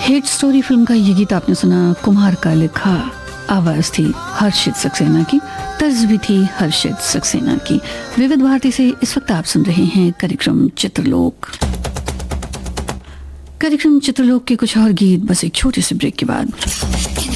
Hit story film का ये गीत आपने सुना, कुमार का लिखा। आवाज थी हर्षित सक्सेना की, तर्ज भी थी हर्षित सक्सेना की। विविध भारती से इस वक्त आप सुन रहे हैं कार्यक्रम चित्रलोक। कार्यक्रम चित्रलोक के कुछ और गीत बस एक छोटे से ब्रेक के बाद।